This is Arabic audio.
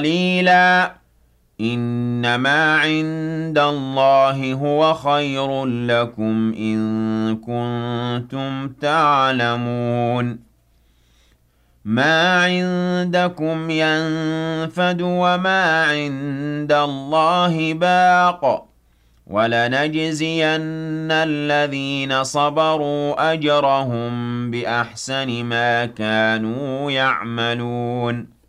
قليلا إنما عند الله هو خير لكم إن كنتم تعلمون ما عندكم ينفد وما عند الله باق ولنجزين الذين صبروا أجرهم بأحسن ما كانوا يعملون